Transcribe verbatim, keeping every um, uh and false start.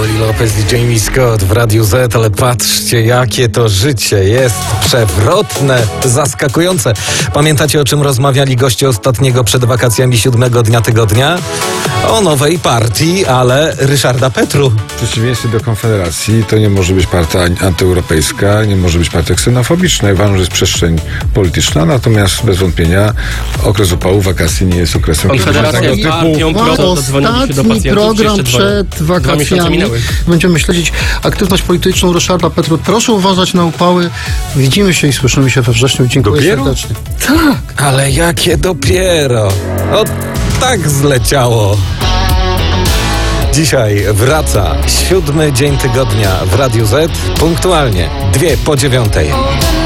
Oli Lopez i Jamie Scott w Radiu Z, ale patrzcie, jakie to życie jest przewrotne, zaskakujące. Pamiętacie, o czym rozmawiali goście ostatniego przed wakacjami siódmego dnia tygodnia? O nowej partii, ale Ryszarda Petru. W przeciwieństwie do Konfederacji to nie może być partia antyeuropejska, nie może być partia ksenofobiczna. Ja uważam, że jest przestrzeń polityczna, natomiast bez wątpienia okres upału wakacji nie jest okresem Konfederacja tego jest typu. partią pro, zadzwonili się do Ostatni pacjentów, program jeszcze przed dwa, dwa miesiące wakacjami. minęły. Będziemy śledzić aktywność polityczną Ryszarda Petru. Proszę uważać na upały. Widzimy się i słyszymy się we wrześniu. Dziękuję Dopiero? serdecznie. Tak. Ale jakie dopiero. O, tak zleciało. Dzisiaj wraca siódmy dzień tygodnia w Radiu Z, punktualnie dwie po dziewiątej.